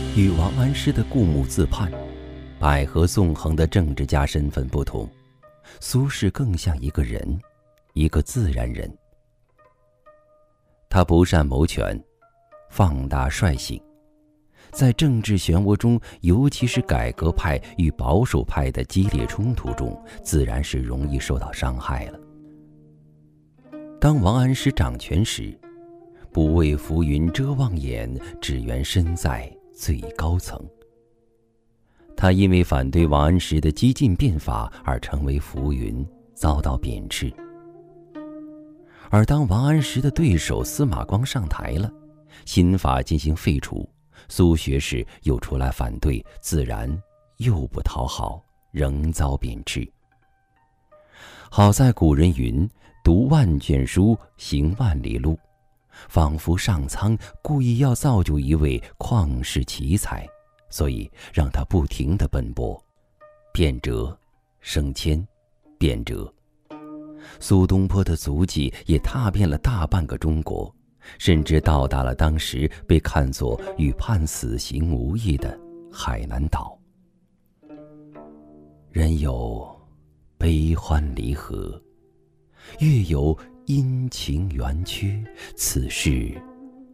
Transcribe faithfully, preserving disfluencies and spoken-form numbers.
与王安石的固木自叛、百合纵横的政治家身份不同，苏轼更像一个人，一个自然人。他不善谋权，放大率性，在政治漩涡中，尤其是改革派与保守派的激烈冲突中，自然是容易受到伤害了。当王安石掌权时，不为浮云遮望眼，只缘身在最高层。他因为反对王安石的激进变法而成为浮云，遭到贬斥。而当王安石的对手司马光上台了，新法进行废除，苏学士又出来反对，自然又不讨好，仍遭贬斥。好在古人云：读万卷书，行万里路，仿佛上苍故意要造就一位旷世奇才，所以让他不停地奔波，变折、升迁、变折。苏东坡的足迹也踏遍了大半个中国，甚至到达了当时被看作与判死刑无异的海南岛。人有悲欢离合，月有阴晴圆缺，此事